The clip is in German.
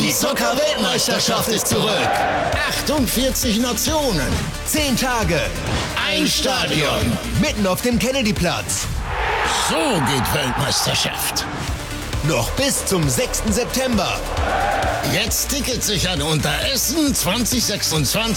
Die Soccer-Weltmeisterschaft ist zurück. 48 Nationen, 10 Tage, ein Stadion, mitten auf dem Kennedyplatz. So geht Weltmeisterschaft. Noch bis zum 6. September. Jetzt Tickets sichern unter Essen2026.de.